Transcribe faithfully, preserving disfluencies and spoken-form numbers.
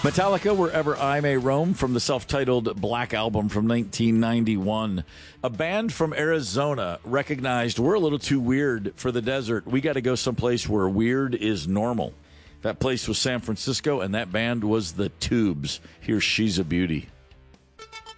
Metallica, Wherever I May Roam, from the self-titled Black Album from nineteen ninety-one. A band from Arizona recognized we're a little too weird for the desert. We got to go someplace where weird is normal. That place was San Francisco, and that band was the Tubes. Here's She's a Beauty.